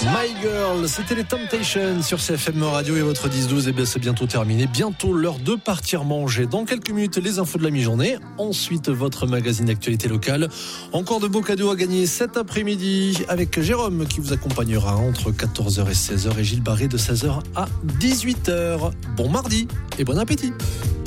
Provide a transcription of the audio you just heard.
My Girl, c'était les Temptations sur CFM Radio et votre 10-12. Et bien c'est bientôt terminé, bientôt l'heure de partir manger. Dans quelques minutes, les infos de la mi-journée. Ensuite, votre magazine d'actualité locale. Encore de beaux cadeaux à gagner cet après-midi avec Jérôme qui vous accompagnera entre 14h et 16h et Gilles Barré de 16h à 18h. Bon mardi et bon appétit.